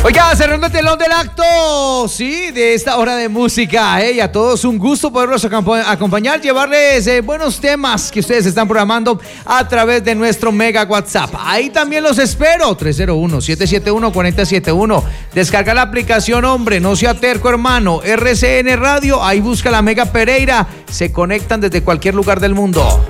Oiga, cerrando el telón del acto, sí, de esta hora de música, y a todos un gusto poderlos acompañar, llevarles buenos temas que ustedes están programando a través de nuestro mega WhatsApp. Ahí también los espero, 301-771-4071. Descarga la aplicación, hombre, no sea terco, hermano. RCN Radio, ahí busca la Mega Pereira, se conectan desde cualquier lugar del mundo.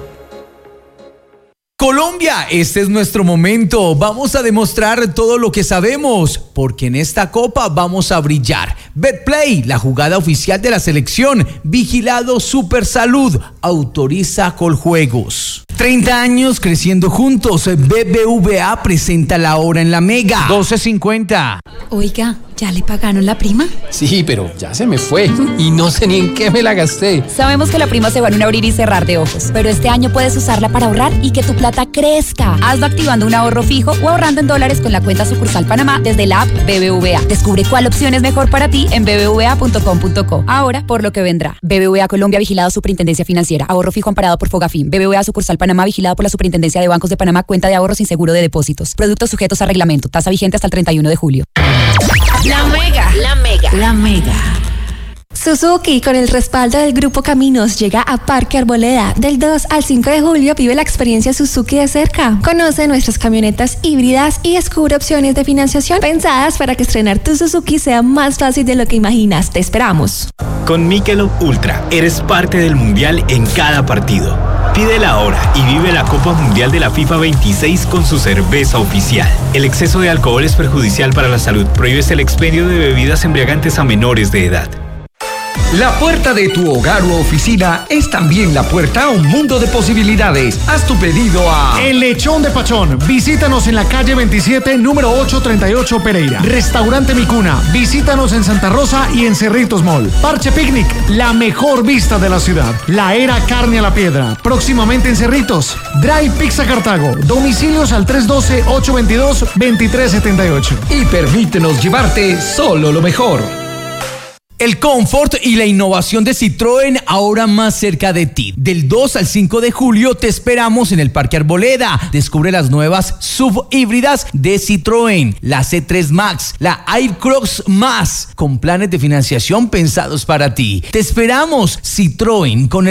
Colombia, este es nuestro momento. Vamos a demostrar todo lo que sabemos, porque en esta copa vamos a brillar. Betplay, la jugada oficial de la selección. Vigilado Supersalud, autoriza Coljuegos. 30 años creciendo juntos. BBVA presenta la hora en la Mega. 12:50. Oiga, ¿ya le pagaron la prima? Sí, pero ya se me fue y no sé ni en qué me la gasté. Sabemos que la prima se va en un abrir y cerrar de ojos, pero este año puedes usarla para ahorrar y que tu plata crezca. Hazlo activando un ahorro fijo o ahorrando en dólares con la cuenta sucursal Panamá desde la app BBVA. Descubre cuál opción es mejor para ti en bbva.com.co. Ahora, por lo que vendrá. BBVA Colombia, vigilado Superintendencia Financiera. Ahorro fijo amparado por Fogafín. BBVA sucursal Panamá, vigilado por la Superintendencia de Bancos de Panamá. Cuenta de ahorro sin seguro de depósitos. Productos sujetos a reglamento. Tasa vigente hasta el 31 de julio. La Mega. La Mega. La Mega. Suzuki, con el respaldo del Grupo Caminos, llega a Parque Arboleda. Del 2 al 5 de julio vive la experiencia Suzuki de cerca. Conoce nuestras camionetas híbridas y descubre opciones de financiación pensadas para que estrenar tu Suzuki sea más fácil de lo que imaginas. Te esperamos. Con Michelob Ultra, eres parte del Mundial en cada partido. Pídela ahora y vive la Copa Mundial de la FIFA 26 con su cerveza oficial. El exceso de alcohol es perjudicial para la salud. Prohíbes el expendio de bebidas embriagantes a menores de edad. La puerta de tu hogar u oficina es también la puerta a un mundo de posibilidades. Haz tu pedido a El Lechón de Pachón. Visítanos en la calle 27, número 838 Pereira. Restaurante Mi Cuna. Visítanos en Santa Rosa y en Cerritos Mall. Parche Picnic, la mejor vista de la ciudad. La Era Carne a la Piedra. Próximamente en Cerritos. Drive Pizza Cartago. Domicilios al 312-822-2378. y permítenos llevarte solo lo mejor. El confort y la innovación de Citroën ahora más cerca de ti. Del 2 al 5 de julio te esperamos en el Parque Arboleda. Descubre las nuevas SUV híbridas de Citroën, la C3 Max, la iCross Más, con planes de financiación pensados para ti. Te esperamos, Citroën, con el